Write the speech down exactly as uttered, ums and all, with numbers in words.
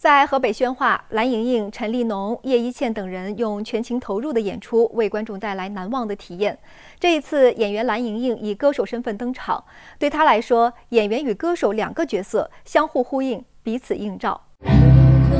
在河北宣化，蓝盈莹、陈立农、叶一茜等人用全情投入的演出，为观众带来难忘的体验。这一次，演员蓝盈莹以歌手身份登场，对她来说，演员与歌手两个角色相互呼应，彼此映照。